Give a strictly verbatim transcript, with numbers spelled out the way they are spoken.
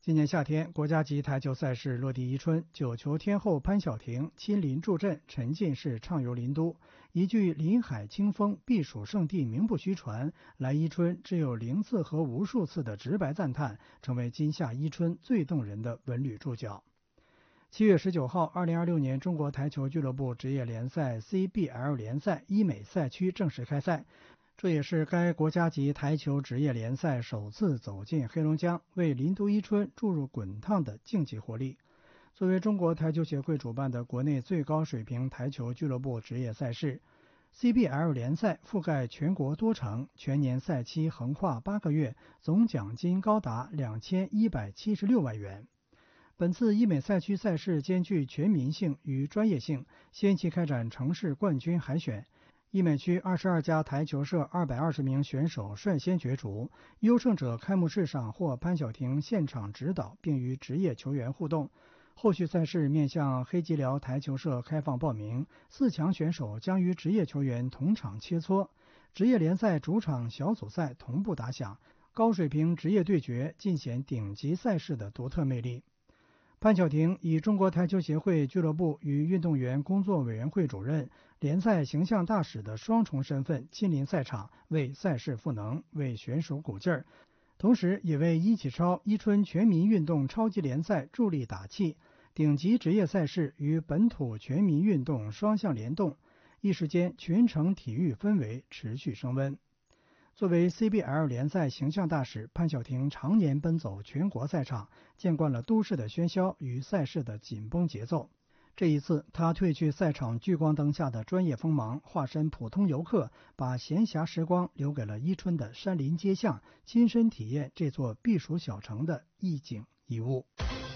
今年夏天，国家级台球赛事落地伊春，九球天后潘晓婷亲临助阵，沉浸式畅游林都。一句临海清风避暑胜地名不虚传，来伊春只有零次和无数次的直白赞叹，成为今夏伊春最动人的文旅注脚。七月十九号，二零二六年中国台球俱乐部职业联赛 C B L 联赛伊美赛区正式开赛。这也是该国家级台球职业联赛首次走进黑龙江，为林都伊春注入滚烫的竞技活力。作为中国台球协会主办的国内最高水平台球俱乐部职业赛事 ，C B L 联赛覆盖全国多城，全年赛期横跨八个月，总奖金高达两千一百七十六万元。本次伊美赛区赛事兼具全民性与专业性，先期开展城市冠军海选。伊美区二十二家台球社二百二十名选手率先角逐，优胜者开幕式上获潘晓婷现场指导，并与职业球员互动。后续赛事面向黑吉辽台球社开放报名，四强选手将与职业球员同场切磋，职业联赛主场小组赛同步打响，高水平职业对决尽显顶级赛事的独特魅力。潘晓婷以中国台球协会俱乐部与运动员工作委员会主任、联赛形象大使的双重身份亲临赛场，为赛事赋能，为选手鼓劲儿，同时也为伊启超伊春全民运动超级联赛助力打气。顶级职业赛事与本土全民运动双向联动，一时间全城体育氛围持续升温。作为 C B L 联赛形象大使，潘晓婷常年奔走全国赛场，见惯了都市的喧嚣与赛事的紧绷节奏。这一次，他褪去赛场聚光灯下的专业锋芒，化身普通游客，把闲暇时光留给了伊春的山林街巷，亲身体验这座避暑小城的一景一物。